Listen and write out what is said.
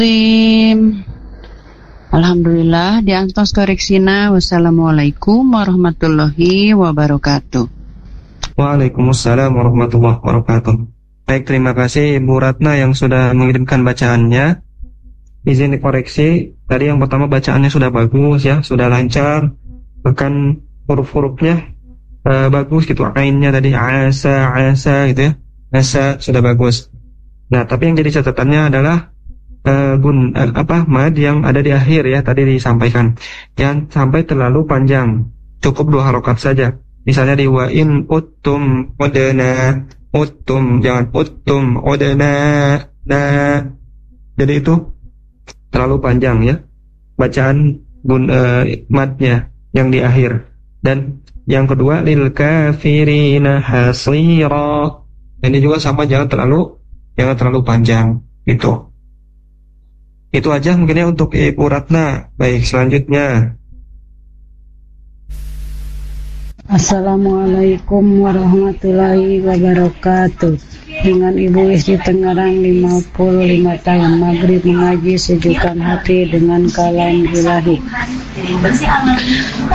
Alhamdulillah diantos koreksina. Wassalamualaikum warahmatullahi wabarakatuh. Waalaikumsalam warahmatullahi wabarakatuh. Baik, terima kasih Ibu Ratna yang sudah mengirimkan bacaannya. Izin dikoreksi, tadi yang pertama bacaannya sudah bagus ya, sudah lancar, bahkan huruf-hurufnya bagus gitu, ainnya tadi asa gitu ya, asa sudah bagus. Nah, tapi yang jadi catatannya adalah mad yang ada di akhir ya, tadi disampaikan. Jangan sampai terlalu panjang. Cukup 2 harokat saja. Misalnya di wa in uttum udna, uttum, jangan uttum udna, nah. Jadi itu terlalu panjang ya. Bacaan madnya yang di akhir. Dan yang kedua lil kafirina hasira. Ini juga sama, jangan terlalu panjang gitu. Itu aja mungkin ya untuk Ibu Ratna. Baik, selanjutnya. Assalamualaikum warahmatullahi wabarakatuh. Dengan Ibu Istri Tengarang 55 tahun, maghrib mengaji sejukkan hati dengan kalam ilahi.